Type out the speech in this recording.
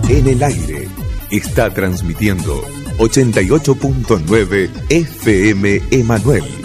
en el aire. Está transmitiendo 88.9 FM Emanuel.